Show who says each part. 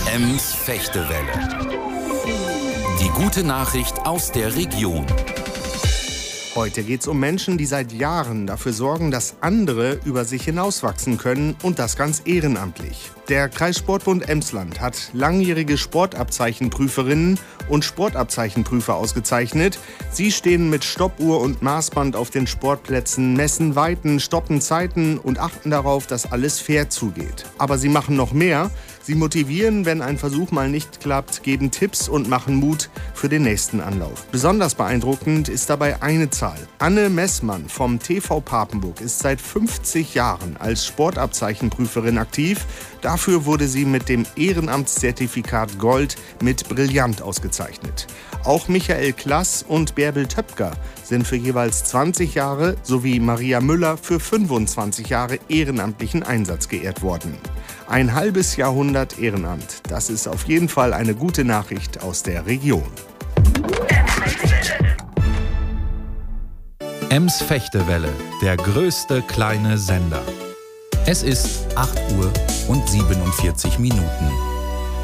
Speaker 1: Ems Fechtewelle. Die gute Nachricht aus der Region.
Speaker 2: Heute geht es um Menschen, die seit Jahren dafür sorgen, dass andere über sich hinauswachsen können und das ganz ehrenamtlich. Der Kreissportbund Emsland hat langjährige Sportabzeichenprüferinnen und Sportabzeichenprüfer ausgezeichnet. Sie stehen mit Stoppuhr und Maßband auf den Sportplätzen, messen Weiten, stoppen Zeiten und achten darauf, dass alles fair zugeht. Aber sie machen noch mehr. Sie motivieren, wenn ein Versuch mal nicht klappt, geben Tipps und machen Mut für den nächsten Anlauf. Besonders beeindruckend ist dabei eine Zahl. Anne Messmann vom TV Papenburg ist seit 50 Jahren als Sportabzeichenprüferin aktiv. Dafür wurde sie mit dem Ehrenamtszertifikat Gold mit Brillant ausgezeichnet. Auch Michael Klass und Bärbel Töpker sind für jeweils 20 Jahre sowie Maria Müller für 25 Jahre ehrenamtlichen Einsatz geehrt worden. Ein halbes Jahrhundert Ehrenamt, das ist auf jeden Fall eine gute Nachricht aus der Region.
Speaker 1: Ems Fechtewelle, der größte kleine Sender. Es ist 8 Uhr und 47 Minuten.